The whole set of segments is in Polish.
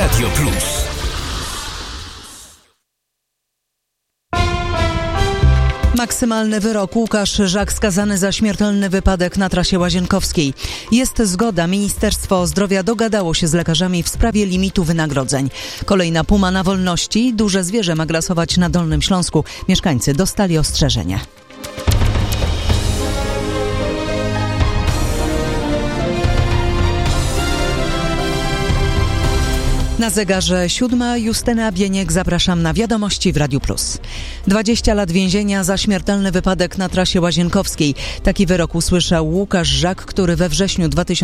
Radio Plus. Maksymalny wyrok. Łukasz Żak skazany za śmiertelny wypadek na trasie łazienkowskiej. Jest zgoda. Ministerstwo Zdrowia dogadało się z lekarzami w sprawie limitu wynagrodzeń. Kolejna puma na wolności. Duże zwierzę ma grasować na Dolnym Śląsku. Mieszkańcy dostali ostrzeżenie. Na zegarze 7. Justyna Bieniek, zapraszam na wiadomości w Radiu Plus. 20 lat więzienia za śmiertelny wypadek na trasie łazienkowskiej. Taki wyrok usłyszał Łukasz Żak, który we wrześniu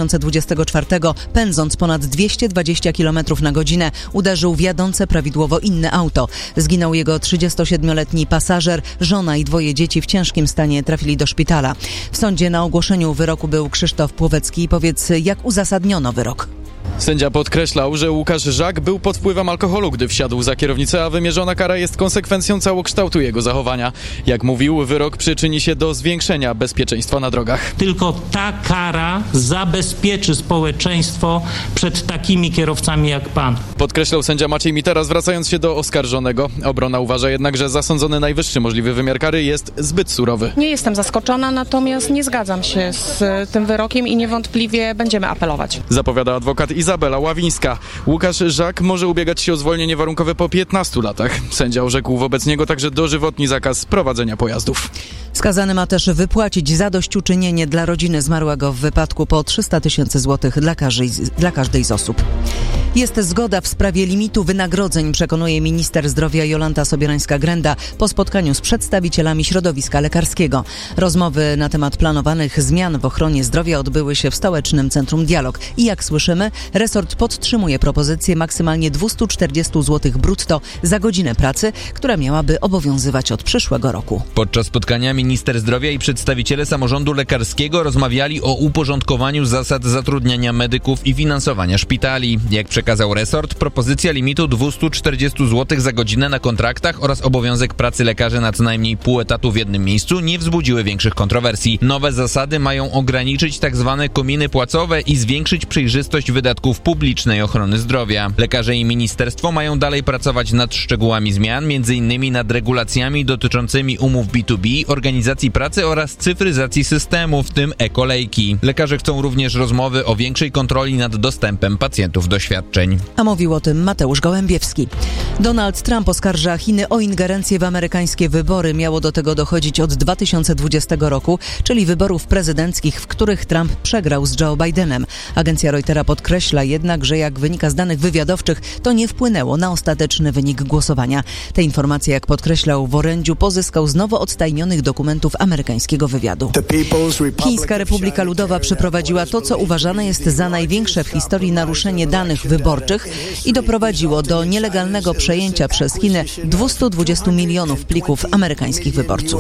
2024 pędząc ponad 220 km na godzinę uderzył w jadące prawidłowo inne auto. Zginął jego 37-letni pasażer, żona i 2 dzieci w ciężkim stanie trafili do szpitala. W sądzie na ogłoszeniu wyroku był Krzysztof Płowecki. Powiedz, jak uzasadniono wyrok? Sędzia podkreślał, że Łukasz Żak był pod wpływem alkoholu, gdy wsiadł za kierownicę, a wymierzona kara jest konsekwencją całokształtu jego zachowania. Jak mówił, wyrok przyczyni się do zwiększenia bezpieczeństwa na drogach. Tylko ta kara zabezpieczy społeczeństwo przed takimi kierowcami jak pan. Podkreślał sędzia Maciej Mitera, zwracając się do oskarżonego. Obrona uważa jednak, że zasądzony najwyższy możliwy wymiar kary jest zbyt surowy. Nie jestem zaskoczona, natomiast nie zgadzam się z tym wyrokiem i niewątpliwie będziemy apelować. Zapowiada adwokat Izabela Ławińska. Łukasz Żak może ubiegać się o zwolnienie warunkowe po 15 latach. Sędzia orzekł wobec niego także dożywotni zakaz prowadzenia pojazdów. Skazany ma też wypłacić zadośćuczynienie dla rodziny zmarłego w wypadku po 300 000 złotych dla każdej z osób. Jest zgoda w sprawie limitu wynagrodzeń, przekonuje minister zdrowia Jolanta Sobierańska-Grenda po spotkaniu z przedstawicielami środowiska lekarskiego. Rozmowy na temat planowanych zmian w ochronie zdrowia odbyły się w Stołecznym Centrum Dialog. I jak słyszymy, resort podtrzymuje propozycję maksymalnie 240 zł brutto za godzinę pracy, która miałaby obowiązywać od przyszłego roku. Podczas spotkania minister zdrowia i przedstawiciele samorządu lekarskiego rozmawiali o uporządkowaniu zasad zatrudniania medyków i finansowania szpitali. Jak przekazał resort, propozycja limitu 240 zł za godzinę na kontraktach oraz obowiązek pracy lekarzy na co najmniej pół etatu w jednym miejscu nie wzbudziły większych kontrowersji. Nowe zasady mają ograniczyć tzw. kominy płacowe i zwiększyć przejrzystość wydatków publicznej ochrony zdrowia. Lekarze i ministerstwo mają dalej pracować nad szczegółami zmian, m.in. nad regulacjami dotyczącymi umów B2B, organizacji pracy oraz cyfryzacji systemu, w tym e-kolejki. Lekarze chcą również rozmowy o większej kontroli nad dostępem pacjentów do świadczeń. A mówił o tym Mateusz Gołębiewski. Donald Trump oskarża Chiny o ingerencję w amerykańskie wybory. Miało do tego dochodzić od 2020 roku, czyli wyborów prezydenckich, w których Trump przegrał z Joe Bidenem. Agencja Reutera podkreśla jednak, że jak wynika z danych wywiadowczych, to nie wpłynęło na ostateczny wynik głosowania. Te informacje, jak podkreślał w orędziu, pozyskał z nowo odtajnionych dokumentów amerykańskiego wywiadu. Chińska Republika Ludowa przeprowadziła to, co uważane jest za największe w historii naruszenie danych wyborczych i doprowadziło do nielegalnego przejęcia przez Chiny 220 milionów plików amerykańskich wyborców.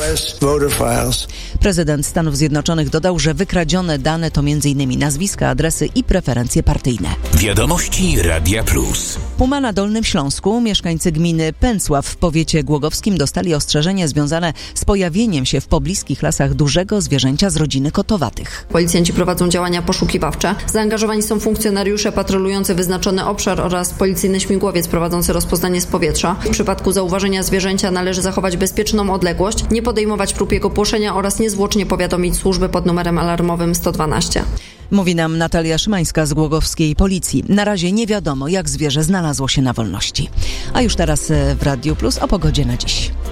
Prezydent Stanów Zjednoczonych dodał, że wykradzione dane to m.in. nazwiska, adresy i preferencje partyjne. Wiadomości Radia Plus. Puma na Dolnym Śląsku. Mieszkańcy gminy Pęcław w powiecie głogowskim dostali ostrzeżenie związane z pojawieniem się w pobliskich lasach dużego zwierzęcia z rodziny kotowatych. Policjanci prowadzą działania poszukiwawcze. Zaangażowani są funkcjonariusze patrolujący wyznaczony obszar oraz policyjny śmigłowiec prowadzący rozpoznanie z powietrza. W przypadku zauważenia zwierzęcia należy zachować bezpieczną odległość, nie podejmować prób jego płoszenia oraz niezwłocznie powiadomić służby pod numerem alarmowym 112. Mówi nam Natalia Szymańska z głogowskiej policji. Na razie nie wiadomo, jak zwierzę znalazło się na wolności. A już teraz w Radiu Plus o pogodzie na dziś.